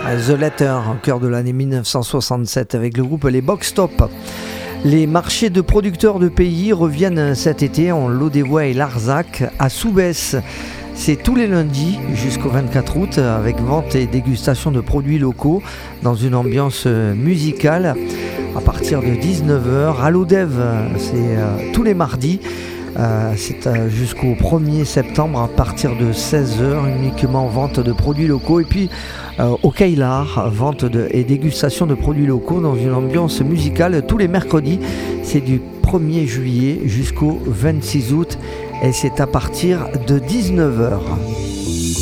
The Letter, au cœur de l'année 1967, avec le groupe Les Box Top. Les marchés de producteurs de pays reviennent cet été en Lot-des-Voix et Larzac à Soubès. C'est tous les lundis jusqu'au 24 août avec vente et dégustation de produits locaux dans une ambiance musicale à partir de 19h. À l'Odev, c'est tous les mardis. C'est jusqu'au 1er septembre à partir de 16h, uniquement vente de produits locaux. Et puis au Kailar, vente et dégustation de produits locaux dans une ambiance musicale tous les mercredis. C'est du 1er juillet jusqu'au 26 août et c'est à partir de 19h.